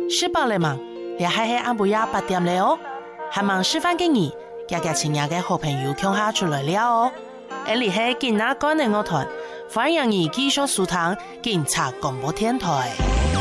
吃饱了嗎？你還是按不呀8點了哦。還忙示範給你，家家親愛的好朋友共下出來了哦。你係今仔關的樂團，歡迎你繼續收聽警察廣播電台。